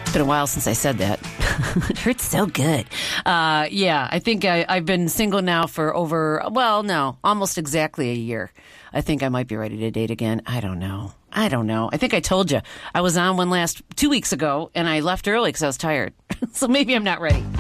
It's been a while since I said that. It hurts so good. I think I've been single now for almost exactly a year. I think I might be ready to date again. I don't know. I think I told you. I was on one 2 weeks ago, and I left early because I was tired. So maybe I'm not ready.